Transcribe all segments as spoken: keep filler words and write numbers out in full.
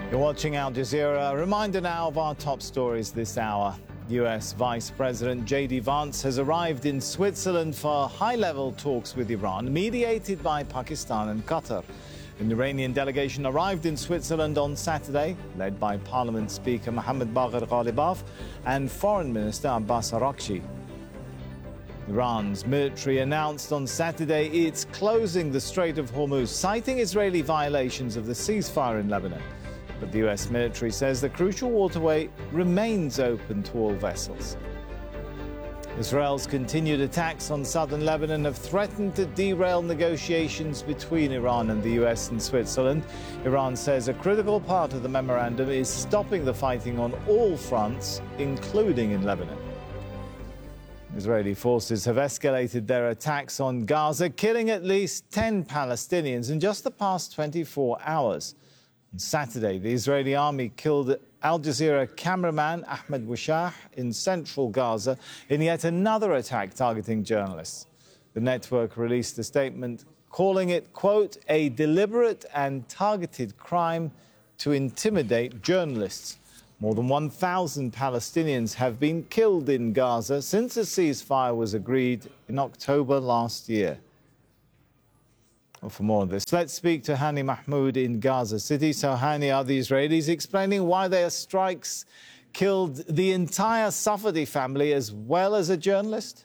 You're watching Al Jazeera. A reminder now of our top stories this hour. U S Vice President J D Vance has arrived in Switzerland for high-level talks with Iran, mediated by Pakistan and Qatar. An Iranian delegation arrived in Switzerland on Saturday, led by Parliament Speaker Mohammad Bagher Ghalibaf and Foreign Minister Abbas Araghchi. Iran's military announced on Saturday it's closing the Strait of Hormuz, citing Israeli violations of the ceasefire in Lebanon. But the U S military says the crucial waterway remains open to all vessels. Israel's continued attacks on southern Lebanon have threatened to derail negotiations between Iran and the U S and Switzerland. Iran says a critical part of the memorandum is stopping the fighting on all fronts, including in Lebanon. Israeli forces have escalated their attacks on Gaza, killing at least ten Palestinians in just the past twenty-four hours. On Saturday, the Israeli army killed Al Jazeera cameraman Ahmed Wishah in central Gaza in yet another attack targeting journalists. The network released a statement calling it, quote, a deliberate and targeted crime to intimidate journalists. More than one thousand Palestinians have been killed in Gaza since a ceasefire was agreed in October last year. Well, for more of this, let's speak to Hani Mahmoud in Gaza City. So, Hani, are the Israelis explaining why their strikes killed the entire Safadi family as well as a journalist?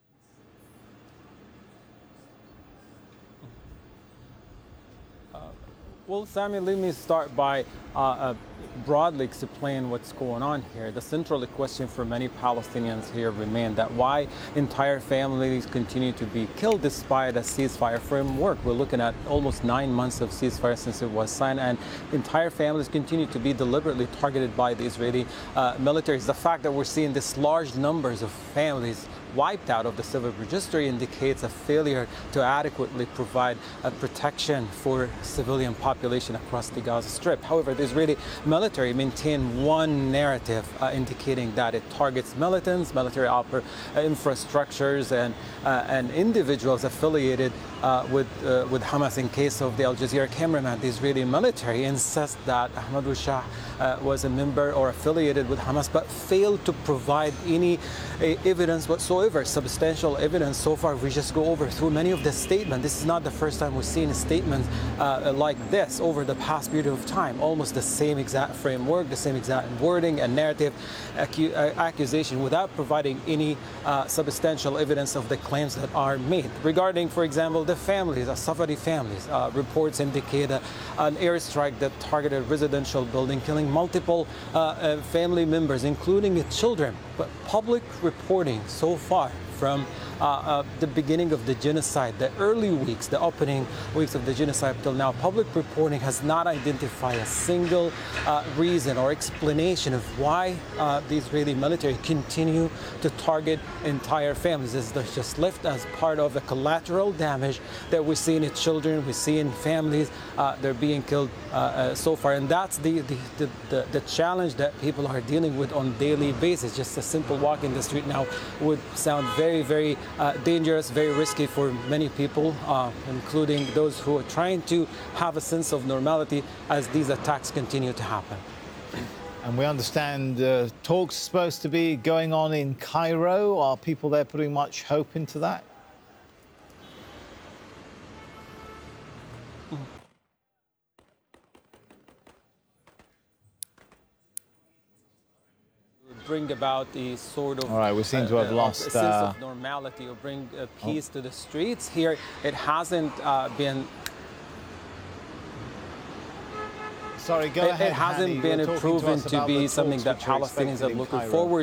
Uh, well, Sammy, let me start by uh, uh, broadly explain what's going on here. The central question for many Palestinians here remains that why entire families continue to be killed despite a ceasefire framework. We're looking at almost nine months of ceasefire since it was signed, and entire families continue to be deliberately targeted by the Israeli uh, military. The fact that we're seeing this large numbers of families wiped out of the civil registry indicates a failure to adequately provide a protection for civilian population across the Gaza Strip. However, the Israeli military maintain one narrative uh, indicating that it targets militants, military oper- uh, infrastructures, and uh, and individuals affiliated uh, with uh, with Hamas. In case of the Al Jazeera cameraman, the Israeli military insists that Ahmed Wishah uh, was a member or affiliated with Hamas, but failed to provide any uh, evidence whatsoever. Substantial evidence. So far, we just go over through many of the statements. This is not the first time we've seen a statement uh, like this over the past period of time. Almost the same exact framework, the same exact wording and narrative acu- uh, accusation without providing any uh, substantial evidence of the claims that are made. Regarding, for example, the families, the Safadi families, uh, reports indicate uh, an airstrike that targeted a residential building, killing multiple uh, uh, family members, including children. But public reporting so far from uh, uh, the beginning of the genocide, the early weeks, the opening weeks of the genocide till now, public reporting has not identified a single uh, reason or explanation of why uh, the Israeli military continue to target entire families. This is just left as part of the collateral damage that we see in children, we see in families, uh, they're being killed uh, uh, so far. And that's the, the, the, the, the challenge that people are dealing with on a daily basis. Just a simple walk in the street now would sound very, very uh, dangerous, very risky for many people, uh, including those who are trying to have a sense of normality as these attacks continue to happen. And we understand uh, talks are supposed to be going on in Cairo. Are people there putting much hope into that? Bring about the sort of all right, we seem to have uh, lost a sense uh, of normality, or bring uh, peace oh. to the streets. Here, it hasn't uh, been. Sorry, go it, ahead. It hasn't Hani, been proven to, to be something that Palestinians are looking Cairo. forward.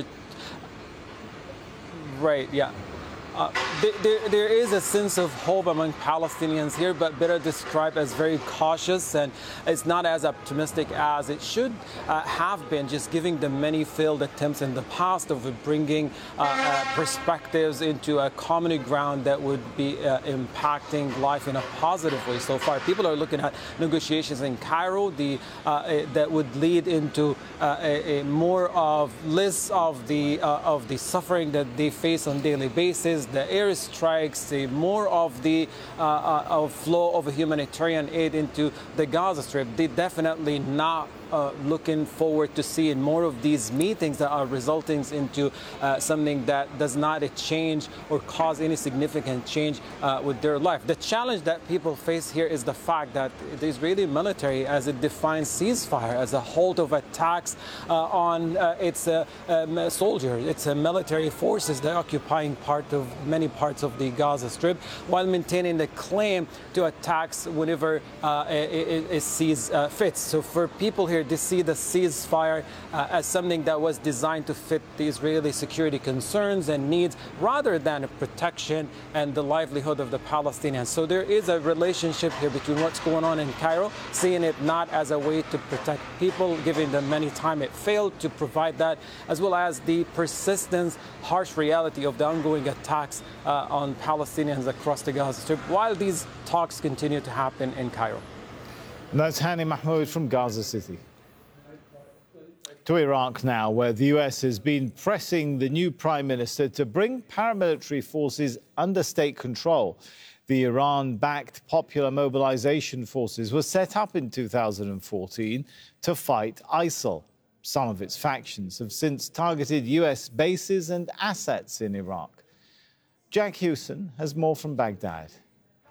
Right. Yeah. Uh, there, there is a sense of hope among Palestinians here, but better described as very cautious, and it's not as optimistic as it should uh, have been, just giving the many failed attempts in the past of bringing uh, uh, perspectives into a common ground that would be uh, impacting life in a positive way. So far, people are looking at negotiations in Cairo the, uh, that would lead into uh, a, a more of less of the uh, of the suffering that they face on a daily basis. The airstrikes, the more of the uh, uh, of flow of humanitarian aid into the Gaza Strip. They definitely not uh, looking forward to seeing more of these meetings that are resulting into uh, something that does not change or cause any significant change uh, with their life. The challenge that people face here is the fact that the Israeli military, as it defines ceasefire as a halt of attacks uh, on uh, its uh, um, soldiers, its uh, military forces that are occupying part of many parts of the Gaza Strip, while maintaining the claim to attacks whenever uh, it, it sees uh, fits. So for people here to see the ceasefire uh, as something that was designed to fit the Israeli security concerns and needs, rather than a protection and the livelihood of the Palestinians. So there is a relationship here between what's going on in Cairo, seeing it not as a way to protect people, giving them many time it failed to provide that, as well as the persistent, harsh reality of the ongoing attacks uh, on Palestinians across the Gaza Strip, while these talks continue to happen in Cairo. And that's Hani Mahmoud from Gaza City. To Iraq now, where the U S has been pressing the new prime minister to bring paramilitary forces under state control. The Iran-backed Popular Mobilization Forces were set up in two thousand fourteen to fight ISIL. Some of its factions have since targeted U S bases and assets in Iraq. Jack Hewson has more from Baghdad.